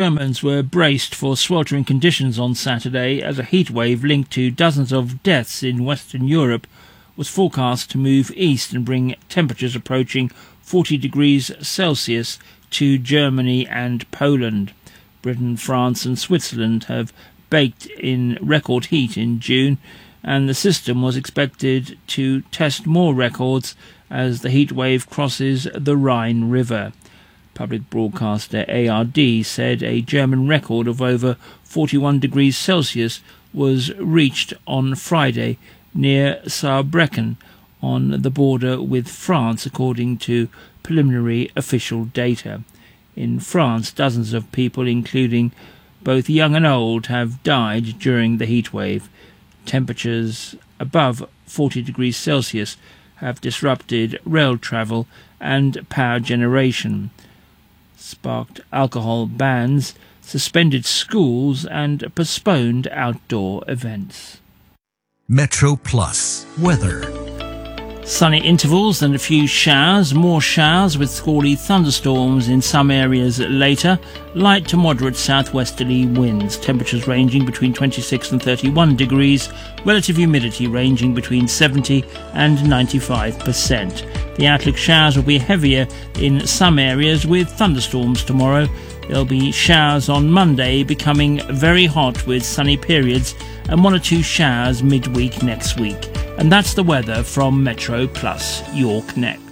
Germans were braced for sweltering conditions on Saturday as a heatwave linked to dozens of deaths in Western Europe was forecast to move east and bring temperatures approaching 40 degrees Celsius to Germany and Poland. Britain, France and Switzerland have baked in record heat in June, and the system was expected to test more records as the heatwave crosses the Rhine River. Public broadcaster ARD said a German record of over 41 degrees Celsius was reached on Friday near Saarbrücken on the border with France, according to preliminary official data. In France, dozens of people, including both young and old, have died during the heatwave. Temperatures above 40 degrees Celsius have disrupted rail travel and power generation, sparked alcohol bans, suspended schools and postponed outdoor events. Metro Plus weather. Sunny intervals and a few showers, more showers with squally thunderstorms in some areas later. Light to moderate southwesterly winds. Temperatures ranging between 26 and 31 degrees. Relative humidity ranging between 70 and 95%. The outlook: showers will be heavier in some areas with thunderstorms tomorrow. There'll be showers on Monday, becoming very hot with sunny periods, and 1 or 2 showers midweek next week. And that's the weather from Metro Plus, York Next.